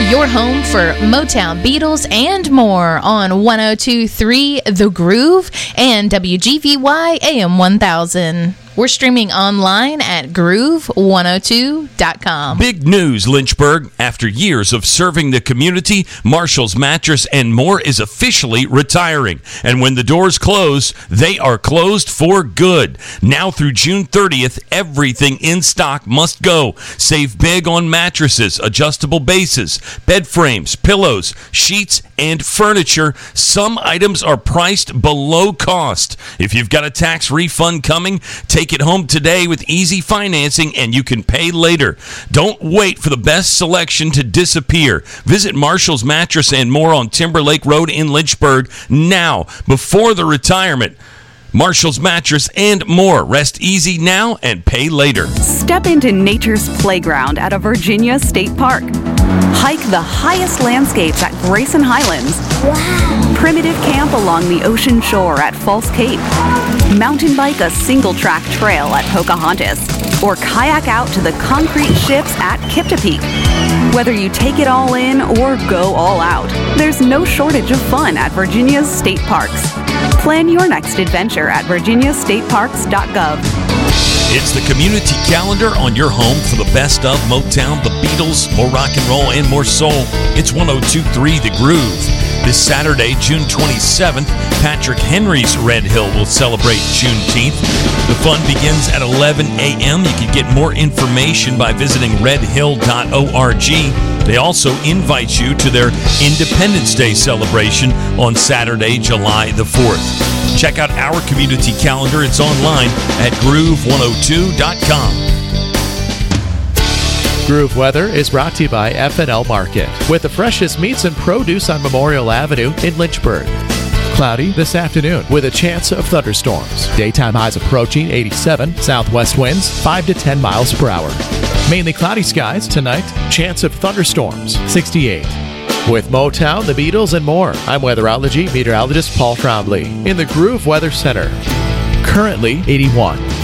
your home for Motown, Beatles, and more on 102.3 The Groove and WGVY AM 1000. We're streaming online at groove102.com. Big news, Lynchburg. After years of serving the community, Marshall's Mattress and More is officially retiring. And when the doors close, they are closed for good. Now through June 30th, everything in stock must go. Save big on mattresses, adjustable bases, bed frames, pillows, sheets, and furniture. Some items are priced below cost. If you've got a tax refund coming, take it home today with easy financing and you can pay later. Don't wait for the best selection to disappear. Visit Marshall's Mattress and More on Timberlake Road in Lynchburg now, before the retirement. Marshall's Mattress and More. Rest easy now and pay later. Step into nature's playground at a Virginia State Park. Hike the highest landscapes at Grayson Highlands. Wow. Primitive camp along the ocean shore at False Cape. Mountain bike a single-track trail at Pocahontas. Or kayak out to the concrete ships at Kipta Peak. Whether you take it all in or go all out, there's no shortage of fun at Virginia's state parks. Plan your next adventure at virginiastateparks.gov. It's the community calendar on your home for the best of Motown, the Beatles, more rock and roll, and more soul. It's 102.3 The Groove. This Saturday, June 27th, Patrick Henry's Red Hill will celebrate Juneteenth. The fun begins at 11 a.m. You can get more information by visiting redhill.org. They also invite you to their Independence Day celebration on Saturday, July the 4th. Check out our community calendar. It's online at groove102.com. Groove Weather is brought to you by F&L Market, with the freshest meats and produce on Memorial Avenue in Lynchburg. Cloudy this afternoon with a chance of thunderstorms. Daytime highs approaching 87, southwest winds 5 to 10 miles per hour. Mainly cloudy skies tonight, chance of thunderstorms 68. With Motown, the Beatles, and more, I'm weatherology meteorologist Paul Trombley in the Groove Weather Center. Currently 81.